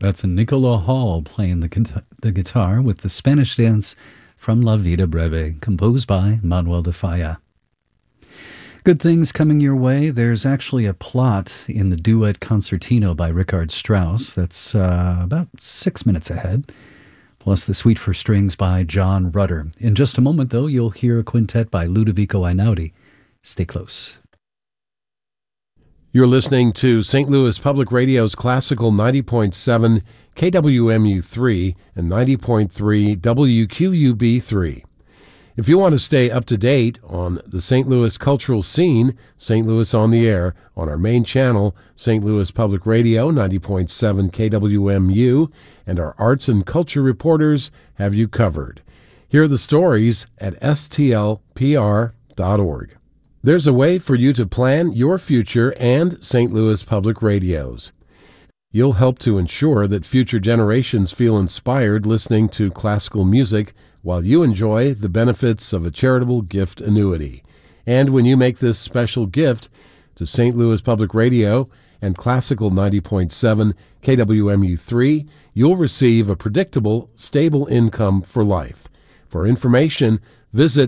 That's Nicola Hall playing the guitar with the Spanish dance from La Vida Breve, composed by Manuel de Falla. Good things coming your way. There's actually a plot in the duet concertino by Richard Strauss that's about 6 minutes ahead, plus the suite for strings by John Rutter. In just a moment, though, you'll hear a quintet by Ludovico Einaudi. Stay close. You're listening to St. Louis Public Radio's Classical 90.7 KWMU3 and 90.3 WQUB3. If you want to stay up to date on the St. Louis cultural scene, St. Louis on the Air, on our main channel, St. Louis Public Radio 90.7 KWMU, and our arts and culture reporters have you covered. Hear the stories at stlpr.org. There's a way for you to plan your future and St. Louis Public Radio's. You'll help to ensure that future generations feel inspired listening to classical music while you enjoy the benefits of a charitable gift annuity. And when you make this special gift to St. Louis Public Radio and Classical 90.7 KWMU3, you'll receive a predictable, stable income for life. For information, visit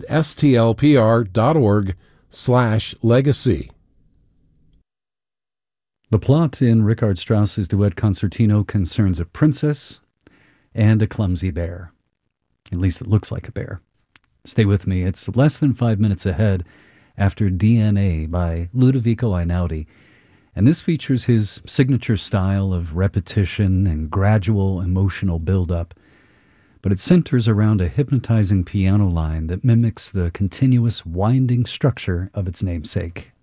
stlpr.org/legacy. The plot in Richard Strauss's duet concertino concerns a princess and a clumsy bear. At least it looks like a bear. Stay with me. It's less than 5 minutes ahead after DNA by Ludovico Einaudi. And this features his signature style of repetition and gradual emotional build-up. But it centers around a hypnotizing piano line that mimics the continuous winding structure of its namesake.